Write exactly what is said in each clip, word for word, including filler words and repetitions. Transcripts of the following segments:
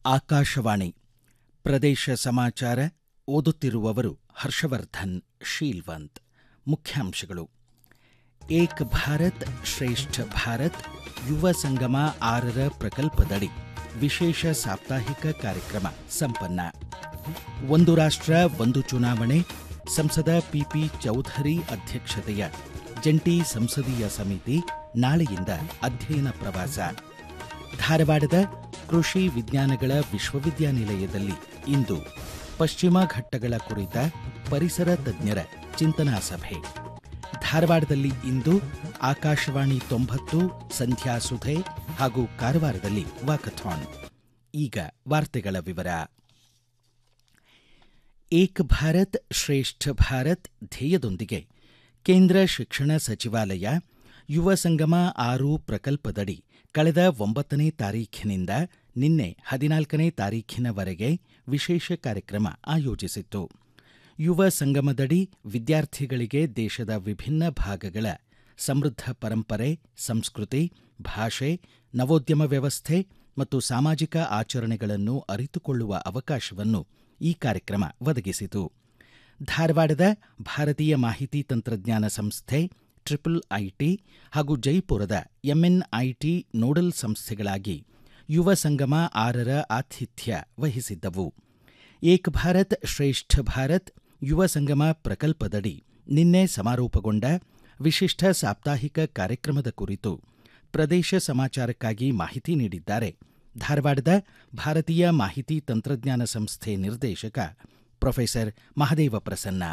ಆಕಾಶವಾಣಿ ಪ್ರದೇಶ ಸಮಾಚಾರ ಓದುತ್ತಿರುವವರು ಹರ್ಷವರ್ಧನ್ ಶೀಲ್ವಂತ್. ಮುಖ್ಯಾಂಶಗಳು. ಏಕ್ ಭಾರತ್ ಶ್ರೇಷ್ಠ ಭಾರತ್ ಯುವ ಸಂಗಮ ಆರರ ಪ್ರಕಲ್ಪದಡಿ ವಿಶೇಷ ಸಾಪ್ತಾಹಿಕ ಕಾರ್ಯಕ್ರಮ ಸಂಪನ್ನ. ಒಂದು ರಾಷ್ಟ್ರ ಒಂದು ಚುನಾವಣೆ ಸಂಸದ ಪಿಪಿ ಚೌಧರಿ ಅಧ್ಯಕ್ಷತೆಯ ಜಂಟಿ ಸಂಸದೀಯ ಸಮಿತಿ ನಾಳೆಯಿಂದ ಅಧ್ಯಯನ ಪ್ರವಾಸ. ಧಾರವಾಡದ ಕೃಷಿ ವಿಜ್ಞಾನಗಳ ವಿಶ್ವವಿದ್ಯಾನಿಲಯದಲ್ಲಿ ಇಂದು ಪಶ್ಚಿಮ ಘಟ್ಟಗಳ ಕುರಿತ ಪರಿಸರ ತಜ್ಞರ ಚಿಂತನಾ ಸಭೆ. ಧಾರವಾಡದಲ್ಲಿ ಇಂದು ಆಕಾಶವಾಣಿ ತೊಂಬತ್ತು ಸಂಧ್ಯಾ ಸುಧೆ ಹಾಗೂ ಕಾರವಾರದಲ್ಲಿ ವಾಕಥಾನ್. ಈಗ ವಾರ್ತೆಗಳ ವಿವರ. ಏಕ್ ಭಾರತ್ ಶ್ರೇಷ್ಠ ಭಾರತ್ ಧ್ಯೇಯದೊಂದಿಗೆ ಕೇಂದ್ರ ಶಿಕ್ಷಣ ಸಚಿವಾಲಯ ಯುವ ಸಂಗಮ ಆರು ಪ್ರಕಲ್ಪದಡಿ ಕಳೆದ ಒಂಬತ್ತನೇ ತಾರೀಖಿನಿಂದ ನಿನ್ನೆ ಹದಿನಾಲ್ಕನೇ ತಾರೀಖಿನವರೆಗೆ ವಿಶೇಷ ಕಾರ್ಯಕ್ರಮ ಆಯೋಜಿಸಿತ್ತು. ಯುವ ಸಂಗಮದಡಿ ವಿದ್ಯಾರ್ಥಿಗಳಿಗೆ ದೇಶದ ವಿಭಿನ್ನ ಭಾಗಗಳ ಸಮೃದ್ಧ ಪರಂಪರೆ, ಸಂಸ್ಕೃತಿ, ಭಾಷೆ, ನವೋದ್ಯಮ ವ್ಯವಸ್ಥೆ ಮತ್ತು ಸಾಮಾಜಿಕ ಆಚರಣೆಗಳನ್ನು ಅರಿತುಕೊಳ್ಳುವ ಅವಕಾಶವನ್ನು ಈ ಕಾರ್ಯಕ್ರಮ ಒದಗಿಸಿತು. ಧಾರವಾಡದ ಭಾರತೀಯ ಮಾಹಿತಿ ತಂತ್ರಜ್ಞಾನ ಸಂಸ್ಥೆ ಟ್ರಿಪಲ್ ಐಟಿ ಹಾಗೂ ಜೈಪುರದ ಎಂಎನ್ಐಟಿ ನೋಡಲ್ ಸಂಸ್ಥೆಗಳಾಗಿ ಯುವ ಸಂಗಮ ಆರರ ಆತಿಥ್ಯ ವಹಿಸಿದ್ದವು. ಏಕ್ ಭಾರತ್ ಶ್ರೇಷ್ಠ ಭಾರತ್ ಯುವ ಸಂಗಮ ಪ್ರಕಲ್ಪದಡಿ ನಿನ್ನೆ ಸಮಾರೋಪಗೊಂಡ ವಿಶಿಷ್ಟ ಸಾಪ್ತಾಹಿಕ ಕಾರ್ಯಕ್ರಮದ ಕುರಿತು ಪ್ರದೇಶ ಸಮಾಚಾರಕ್ಕಾಗಿ ಮಾಹಿತಿ ನೀಡಿದ್ದಾರೆ ಧಾರವಾಡದ ಭಾರತೀಯ ಮಾಹಿತಿ ತಂತ್ರಜ್ಞಾನ ಸಂಸ್ಥೆ ನಿರ್ದೇಶಕ professor Mahadeva Prasanna.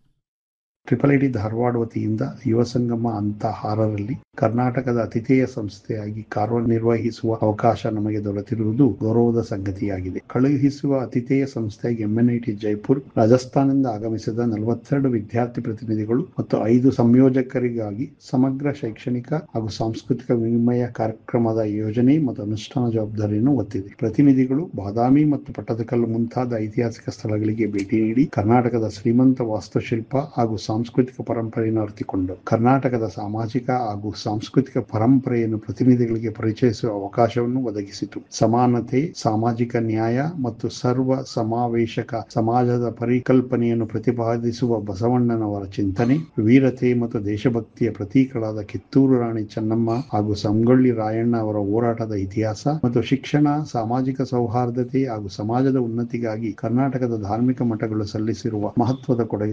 Triple IT Dharwad ವತಿಯಿಂದ ಯುವ ಸಂಗಮ ಅಂತ ಆರರಲ್ಲಿ ಕರ್ನಾಟಕದ ಅತಿಥೇಯ ಸಂಸ್ಥೆಯಾಗಿ ಕಾರ್ಯನಿರ್ವಹಿಸುವ ಅವಕಾಶ ನಮಗೆ ದೊರೆತಿರುವುದು ಗೌರವದ ಸಂಗತಿಯಾಗಿದೆ. ಕಳುಹಿಸುವ ಅತಿಥೇಯ ಸಂಸ್ಥೆಯಾಗಿ ಎಂಎನ್ಐಟಿ ಜೈಪುರ್, ರಾಜಸ್ಥಾನದಿಂದ ಆಗಮಿಸಿದ ನಲವತ್ತೆರಡು ವಿದ್ಯಾರ್ಥಿ ಪ್ರತಿನಿಧಿಗಳು ಮತ್ತು ಐದು ಸಂಯೋಜಕರಿಗಾಗಿ ಸಮಗ್ರ ಶೈಕ್ಷಣಿಕ ಹಾಗೂ ಸಾಂಸ್ಕೃತಿಕ ವಿನಿಮಯ ಕಾರ್ಯಕ್ರಮದ ಯೋಜನೆ ಮತ್ತು ಅನುಷ್ಠಾನ ಜವಾಬ್ದಾರಿಯನ್ನು ಹೊತ್ತಿದೆ. ಪ್ರತಿನಿಧಿಗಳು ಬಾದಾಮಿ ಮತ್ತು ಪಟ್ಟದಕಲ್ಲು ಮುಂತಾದ ಐತಿಹಾಸಿಕ ಸ್ಥಳಗಳಿಗೆ ಭೇಟಿ ನೀಡಿ ಕರ್ನಾಟಕದ ಶ್ರೀಮಂತ ವಾಸ್ತುಶಿಲ್ಪ ಹಾಗೂ ಸಾಂಸ್ಕೃತಿಕ ಪರಂಪರೆಯನ್ನು ಅರಿತುಕೊಂಡು ಕರ್ನಾಟಕದ ಸಾಮಾಜಿಕ ಹಾಗೂ ಸಾಂಸ್ಕೃತಿಕ ಪರಂಪರೆಯನ್ನು ಪ್ರತಿನಿಧಿಗಳಿಗೆ ಪರಿಚಯಿಸುವ ಅವಕಾಶವನ್ನು ಒದಗಿಸಿತು. ಸಮಾನತೆ, ಸಾಮಾಜಿಕ ನ್ಯಾಯ ಮತ್ತು ಸರ್ವ ಸಮಾವೇಶಕ ಸಮಾಜದ ಪರಿಕಲ್ಪನೆಯನ್ನು ಪ್ರತಿಪಾದಿಸುವ ಬಸವಣ್ಣನವರ ಚಿಂತನೆ, ವೀರತೆ ಮತ್ತು ದೇಶಭಕ್ತಿಯ ಪ್ರತೀಕಗಳಾದ ಕಿತ್ತೂರು ರಾಣಿ ಚೆನ್ನಮ್ಮ ಹಾಗೂ ಸಂಗೊಳ್ಳಿ ರಾಯಣ್ಣ ಅವರ ಹೋರಾಟದ ಇತಿಹಾಸ ಮತ್ತು ಶಿಕ್ಷಣ, ಸಾಮಾಜಿಕ ಸೌಹಾರ್ದತೆ ಹಾಗೂ ಸಮಾಜದ ಉನ್ನತಿಗಾಗಿ ಕರ್ನಾಟಕದ ಧಾರ್ಮಿಕ ಮಠಗಳು ಸಲ್ಲಿಸಿರುವ ಮಹತ್ವದ ಕೊಡುಗೆ